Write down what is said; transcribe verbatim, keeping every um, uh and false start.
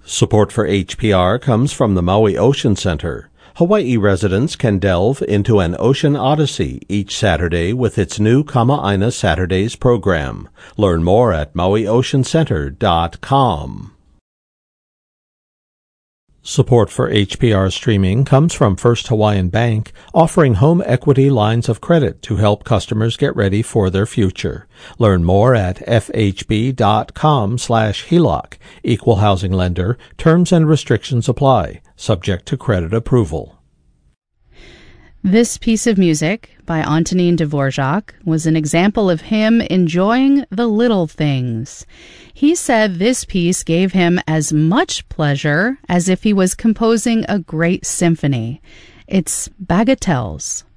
Support for H P R comes from the Maui Ocean Center. Hawaii residents can delve into an ocean odyssey each Saturday with its new Kama'aina Saturdays program. Learn more at maui ocean center dot com. Support for H P R streaming comes from First Hawaiian Bank, offering home equity lines of credit to help customers get ready for their future. Learn more at fhb.com slash HELOC. Equal housing lender. Terms and restrictions apply. Subject to credit approval. This piece of music by Antonin Dvorak was an example of him enjoying the little things. He said this piece gave him as much pleasure as if he was composing a great symphony. It's Bagatelles.